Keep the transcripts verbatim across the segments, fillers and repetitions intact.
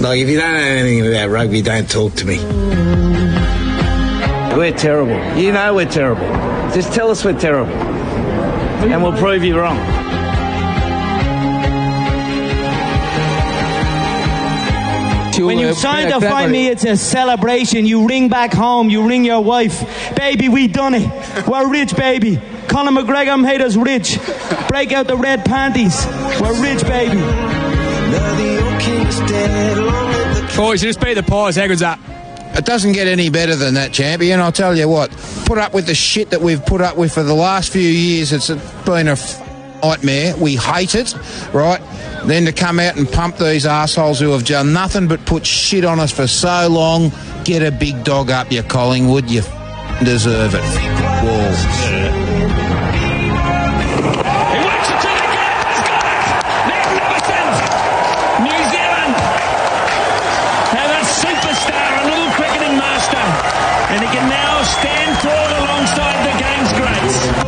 Like, if you don't know anything about rugby, don't talk to me. We're terrible. You know we're terrible. Just tell us we're terrible. And we'll prove you wrong. When you sign to find me, it's a celebration. You ring back home, you ring your wife. Baby, we done it. We're rich, baby. Conor McGregor made us rich. Break out the red panties. We're rich, baby. Boys, just beat the Pies. How good's that? It doesn't get any better than that, champion. I'll tell you what. Put up with the shit that we've put up with for the last few years. It's been a f- nightmare. We hate it, right? Then to come out and pump these arseholes who have done nothing but put shit on us for so long. Get a big dog up, you Collingwood. You f- deserve it. Whoa. And he can now stand tall alongside the game's greats.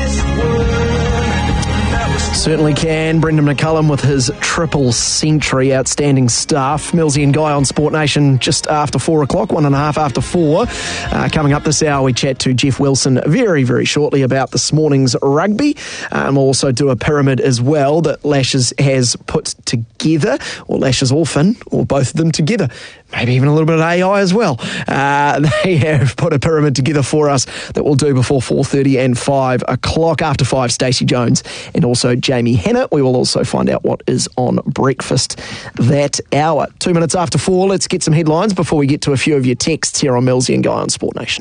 Certainly can. Brendan McCullum with his triple century. Outstanding stuff. Millsy and Guy on Sport Nation just after four o'clock, one and a half after four. Uh, coming up this hour, we chat to Jeff Wilson very, very shortly about this morning's rugby. Uh, and we'll also do a pyramid as well that Lashes has put together, or Lashes Orphan, or both of them together. Maybe even a little bit of A I as well. Uh, they have put a pyramid together for us that we'll do before four thirty and five o'clock. After five, Stacey Jones and also Jamie Hannah. We will also find out what is on breakfast that hour. Two minutes after four, let's get some headlines before we get to a few of your texts here on Millsy and Guy on Sport Nation.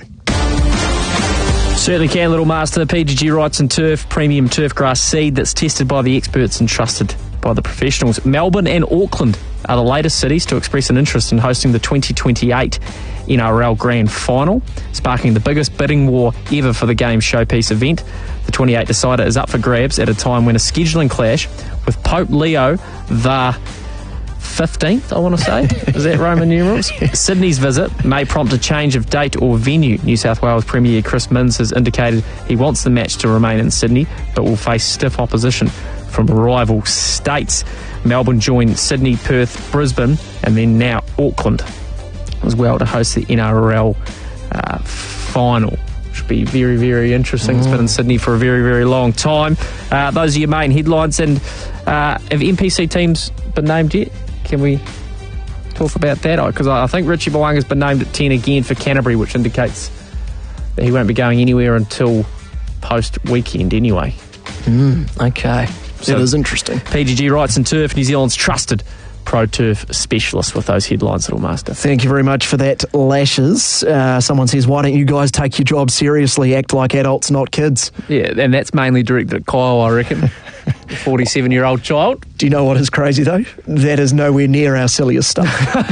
Certainly can, Little Master. P G G Rights and Turf, premium turf grass seed that's tested by the experts and trusted by the professionals. Melbourne and Auckland are the latest cities to express an interest in hosting the twenty twenty-eight N R L Grand Final, sparking the biggest bidding war ever for the game's showpiece event. The twenty-eight decider is up for grabs at a time when a scheduling clash with Pope Leo the fifteenth, I want to say, is that Roman numerals? Sydney's visit may prompt a change of date or venue. New South Wales Premier Chris Minns has indicated he wants the match to remain in Sydney, but will face stiff opposition from rival states. Melbourne joined Sydney, Perth, Brisbane, and then now Auckland as well to host the N R L uh, final. Should be very, very interesting. Mm. It's been in Sydney for a very, very long time. Uh, those are your main headlines. And uh, have N P C teams been named yet? Can we talk about that? Because I think Richie Mo'unga's been named at ten again for Canterbury, which indicates that he won't be going anywhere until post-weekend anyway. Mm, okay. So that is interesting. P G G Rights and Turf, New Zealand's trusted Pro Turf specialist with those headlines, Little Master. Thank you very much for that, Lashes. Uh, someone says, why don't you guys take your job seriously, act like adults, not kids? Yeah, and that's mainly directed at Kyle, I reckon. forty-seven-year-old child. Do you know what is crazy, though? That is nowhere near our silliest stuff.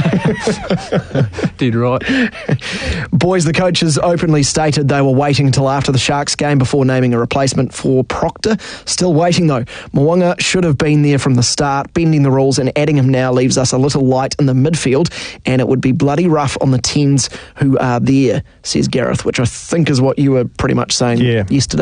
Dead right. Boys, the coaches openly stated they were waiting until after the Sharks game before naming a replacement for Proctor. Still waiting, though. Mo'unga should have been there from the start. Bending the rules and adding him now leaves us a little light in the midfield, and it would be bloody rough on the tens who are there, says Gareth, which I think is what you were pretty much saying yeah. yesterday.